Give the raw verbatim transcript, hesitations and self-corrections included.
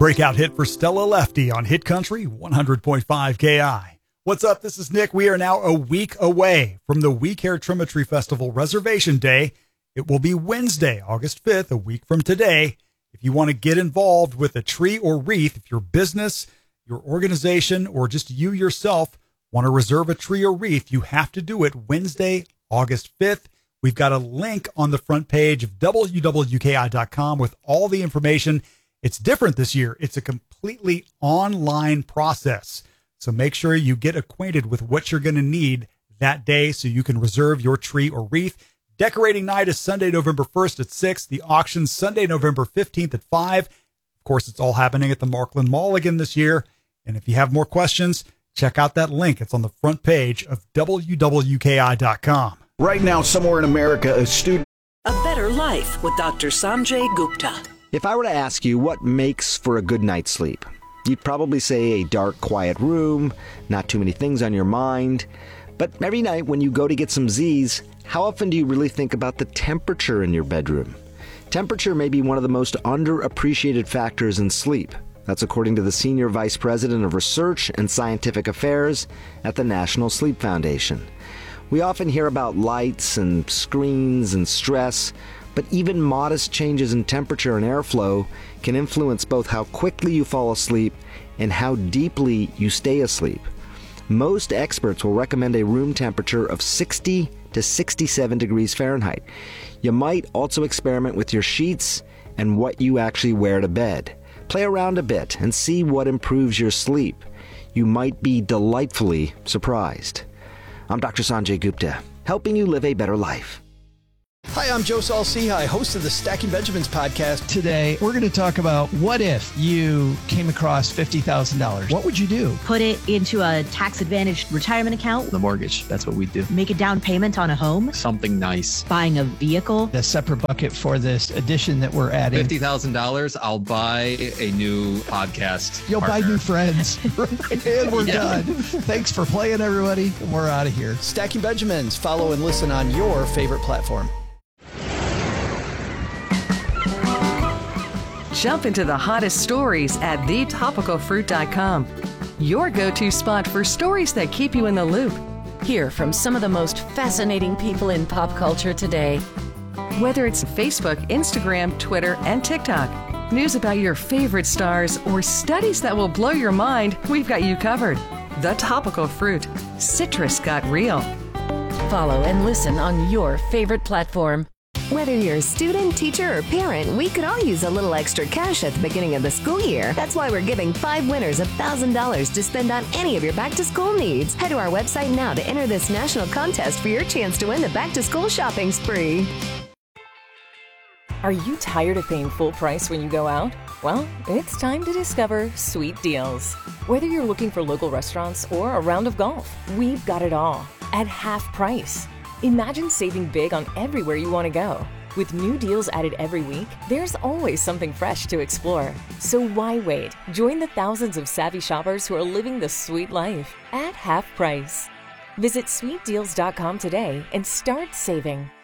Breakout hit for Stella Lefty on Hit Country one hundred point five K I. What's up? This is Nick. We are now a week away from the We Care Trimetry Festival Reservation Day. It will be Wednesday, August fifth, a week from today. If you want to get involved with a tree or wreath, if your business, your organization, or just you yourself want to reserve a tree or wreath, you have to do it Wednesday, August fifth. We've got a link on the front page of W W K I dot com with all the information. It's different this year. It's a completely online process. So make sure you get acquainted with what you're going to need that day so you can reserve your tree or wreath. Decorating night is Sunday, November first at six. The auction Sunday, November fifteenth at five. Of course, it's all happening at the Markland Mall again this year. And if you have more questions, check out that link. It's on the front page of W W K I dot com. Right now, somewhere in America, a student... A Better Life with Doctor Sanjay Gupta. If I were to ask you what makes for a good night's sleep, you'd probably say a dark, quiet room, not too many things on your mind. But every night when you go to get some Z's, how often do you really think about the temperature in your bedroom? Temperature may be one of the most underappreciated factors in sleep. That's according to the Senior Vice President of Research and Scientific Affairs at the National Sleep Foundation. We often hear about lights and screens and stress, but even modest changes in temperature and airflow can influence both how quickly you fall asleep and how deeply you stay asleep. Most experts will recommend a room temperature of sixty to sixty-seven degrees Fahrenheit. You might also experiment with your sheets and what you actually wear to bed. Play around a bit and see what improves your sleep. You might be delightfully surprised. I'm Doctor Sanjay Gupta, helping you live a better life. Hi, I'm Joe Saul-Sehy, host of the Stacking Benjamins podcast. Today, we're going to talk about what if you came across fifty thousand dollars. What would you do? Put it into a tax-advantaged retirement account. The mortgage, that's what we do. Make a down payment on a home. Something nice. Buying a vehicle. A separate bucket for this addition that we're adding. fifty thousand dollars, I'll buy a new podcast You'll partner. buy new friends. And we're Yeah. done. Thanks for playing, everybody. We're out of here. Stacking Benjamins. Follow and listen on your favorite platform. Jump into the hottest stories at the topical fruit dot com. Your go-to spot for stories that keep you in the loop. Hear from some of the most fascinating people in pop culture today. Whether it's Facebook, Instagram, Twitter, and TikTok, news about your favorite stars, or studies that will blow your mind, we've got you covered. The Topical Fruit. Citrus got real. Follow and listen on your favorite platform. Whether you're a student, teacher, or parent, we could all use a little extra cash at the beginning of the school year. That's why we're giving five winners one thousand dollars to spend on any of your back-to-school needs. Head to our website now to enter this national contest for your chance to win the back-to-school shopping spree. Are you tired of paying full price when you go out? Well, it's time to discover Sweet Deals. Whether you're looking for local restaurants or a round of golf, we've got it all at half price. Imagine saving big on everywhere you want to go. With new deals added every week, there's always something fresh to explore. So why wait? Join the thousands of savvy shoppers who are living the sweet life at half price. Visit sweet deals dot com today and start saving.